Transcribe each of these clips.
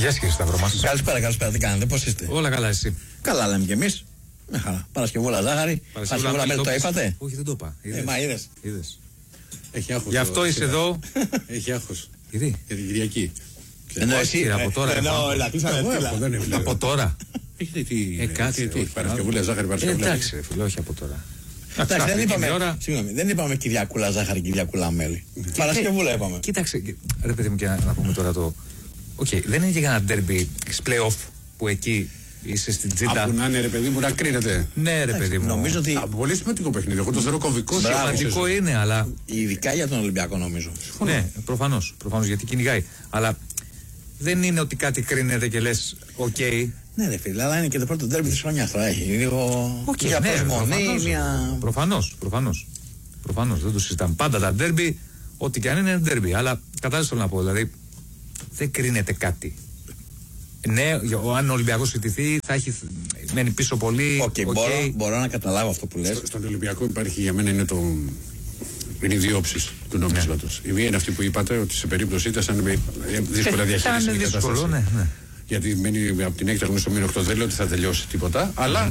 Γεια σας, κύριε Σταύρο μας. Καλησπέρα, τι κάνετε, πώς είστε? Όλα καλά, εσύ? Καλά λέμε κι εμείς. Με χαρά. Παρασκευούλα ζάχαρη. Παρασκευούλα μέλι, το είπατε? Όχι, δεν το είπα. Μα είδες. Έχει άγχος. Γι' αυτό είσαι εδώ. Έχει άγχος. Γιατί? Για την Κυριακή. Ενώ εσύ. Από τώρα. Από τώρα. Έχετε τι. Κάτσε. Παρασκευούλα ζάχαρη, Παρασκευούλα. Εντάξει, φίλε, όχι από τώρα. Εντάξει, δεν είπαμε Κυριακούλα ζάχαρη, Κυριακούλα μέλι. Παρασκευούλα είπαμε. Κοίταξε, ρε παιδί μου, και να πούμε τώρα το. Οκ, δεν είναι και κανένα ντέρμπι play-off που εκεί είσαι στην τζίτα. Από να είναι, ρε παιδί μου, να κρίνεται. Ναι, ρε παιδί μου. Νομίζω ότι. Πολύ σημαντικό παιχνίδι. Εγώ το θεωρώ κομβικό. Σημαντικό είναι, αλλά. Ειδικά για τον Ολυμπιακό, νομίζω. Ναι, προφανώς, γιατί κυνηγάει. Αλλά δεν είναι ότι κάτι κρίνεται και λες, οκ. Ναι, ρε φίλε, αλλά είναι και το πρώτο ντέρμπι της χρονιάς. Θα έχει λίγο. Μια προσμονή, μια. Προφανώς, δεν το συζητάμε. Πάντα τα ντέρμπι, ό,τι και αν είναι ντέρμπι. Αλλά κατάλαβες θέλω να πω, δηλαδή δεν κρίνεται κάτι. Ναι, αν ο Ολυμπιακός ιτηθεί, θα έχει μένει πίσω πολύ. Μπορώ να καταλάβω αυτό που λες. Στον Ολυμπιακό υπάρχει για μένα είναι οι δύο όψεις του νομίσματος. Η μία είναι αυτή που είπατε, ότι σε περίπτωση ήταν δύσκολα διαχειριστική κατάσταση. Ναι. Γιατί μένει από την 6 αγωνιστική στο μήνυμα 8, δεν λέω ότι θα τελειώσει τίποτα, αλλά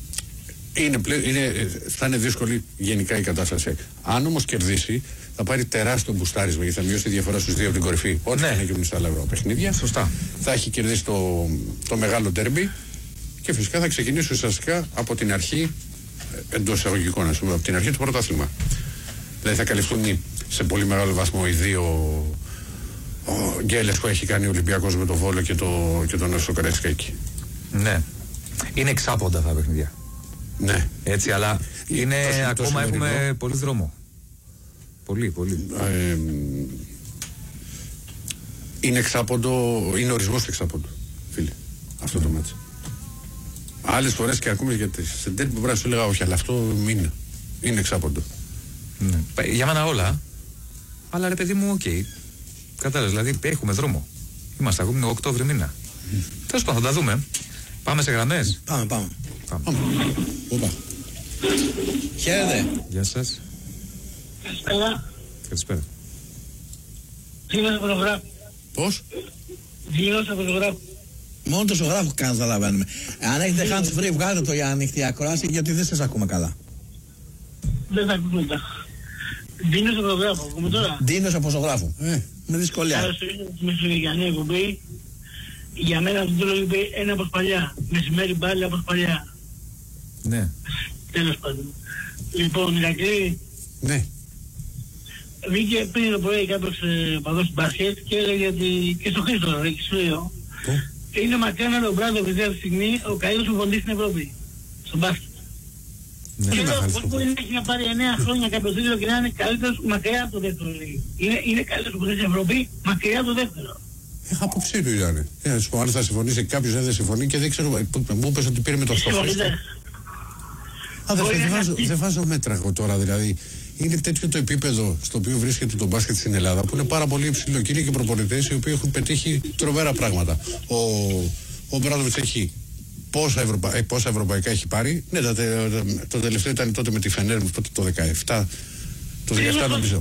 θα είναι δύσκολη γενικά η κατάσταση. Αν όμως κερδίσει, θα πάρει τεράστιο μπουστάρισμα γιατί θα μειώσει τη διαφορά στους δύο από την κορυφή. Ό,τι θα γίνουν στα άλλα παιχνίδια. Σωστά. Θα έχει κερδίσει το μεγάλο ντέρμπι και φυσικά θα ξεκινήσει ουσιαστικά από την αρχή, εντός εισαγωγικών, ας πούμε, από την αρχή του πρωτάθλημα. Δηλαδή θα καλυφθούν σε πολύ μεγάλο βαθμό οι δύο γκέλες που έχει κάνει ο Ολυμπιακός με το Βόλο και τον Σοκαρετσικάκη. Ναι. Είναι εξάποντα τα παιχνίδια. Ναι. Έτσι, αλλά ακόμα έχουμε πολύ δρόμο. Πολύ. Είναι εξάποντο, είναι ορισμός εξάποντο, φίλε, αυτό το μάτσο. Άλλες φορές και ακούμε γιατί σε τέτοιο που πρέπει να σου έλεγα όχι, αλλά αυτό είναι εξάποντο. Ναι. Για μένα όλα, αλλά ρε παιδί μου, οκ. Κατάλαβες, δηλαδή έχουμε δρόμο. Είμαστε ακόμη Οκτώβρη μήνα. Τέλος πάντων, θα τα δούμε. Πάμε σε γραμμές. Πάμε. Οπα. Χαίρετε. Γεια σας. Καλησπέρα. Δίνω από το γράφο. Πώς? Δίνω από το γράφο. Μόνο το ζωγράφο καταλαβαίνουμε. Αν έχετε hands free, βγάλετε το για ανοιχτή ακρόαση, γιατί δεν σας ακούμε καλά. Δεν θα ακούμε μετά. Δίνω από το γράφο. Ακούμε τώρα. Δίνω από ζωγράφο. Με δυσκολία. Άρα στο ίδιο τη μεσημεριανή εκπομπή, για μένα αυτό το λόγο είναι από παλιά. Μεσημέρι πάλι από παλιά. Ναι. Τέλος πάντων. Λοιπόν, Ηρακλή. Ναι. Βγήκε πριν το πρωί κάποιος παδός μπάσκετ και έλεγε ότι και στο Χρήστο, ρε, και σου λέω. Είναι μακριά να τον Μπράντο αυτή τη στιγμή ο καλύτερος προπονητής στην Ευρώπη. Στο μπάσκετ. Ναι. Και λέω, πώς μπορεί να έχει να πάρει 9 χρόνια κάποιο τίτλο και να είναι καλύτερος μακριά από το δεύτερο λίγη. Είναι καλύτερος προπονητής στην Ευρώπη, μακριά από το δεύτερο. Άποψή του ήταν. Να σου πω, αν θα συμφωνήσει κάποιος δεν συμφωνεί και δεν ξέρω. Μου είπες ότι πήρε με το Χρήστο. Δεν βάζω μέτρα εγώ τώρα δηλαδή. Είναι τέτοιο το επίπεδο στο οποίο βρίσκεται το μπάσκετ στην Ελλάδα που είναι πάρα πολύ υψηλό και είναι και προπονητές οι οποίοι έχουν πετύχει τρομερά πράγματα. Ο Μπράντοβιτς έχει πόσα ευρωπαϊκά έχει πάρει. Ναι, το τελευταίο ήταν τότε με τη Φενέρ το 17, το 17 νομίζω.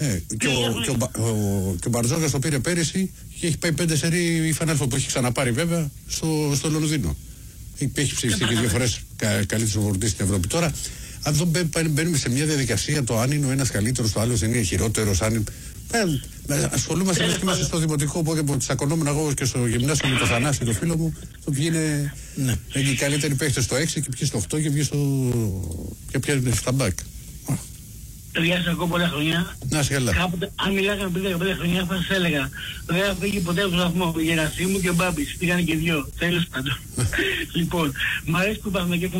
Και ο Μπαρτζόκας το πήρε πέρυσι και έχει πάει 5 σερί η Φενέρ που έχει ξαναπάρει βέβαια στο Λονδίνο. Έχει ψηφιστεί και 2 φορές καλύτερος προπονητής στην Ευρώπη. Τώρα, εδώ μπαίνουμε σε μια διαδικασία το αν είναι ο ένας καλύτερος, το άλλος δεν είναι χειρότερος. Ασχολούμαστε και είμαστε στο δημοτικό που τσακωνόμουν εγώ και στο γυμνάσιο με το Θανάση, το φίλο μου. Το ποιοι είναι οι καλύτεροι παίχτες στο 6 και ποιοι στο 8 και ποιοι πιάνουν στα μπακ. Παιδιά, σας ακούω πολλά χρόνια. Να σε καλά. Κάποτε, αν μιλάγαμε πριν 15 χρόνια, θα σας έλεγα. Δεν θα φύγει ποτέ από τον σταθμό. Ο Γερασίμου και ο Μπάμπης. Πήγανε και 2. Τέλος πάντων. Λοιπόν, μ' αρέσει που είπαμε και